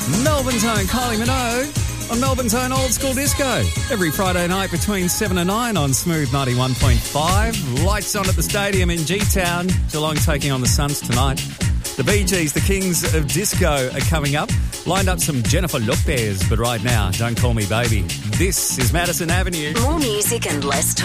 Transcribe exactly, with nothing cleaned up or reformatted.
Melbourne Tone, Kylie Minogue on Melbourne Tone Old School Disco. Every Friday night between seven and nine on Smooth ninety-one point five. Lights on at the stadium in G-Town. Geelong taking on the Suns tonight. The Bee Gees, the Kings of Disco, are coming up. Lined up some Jennifer Lopez, but right now, Don't Call Me Baby. This is Madison Avenue. More music and less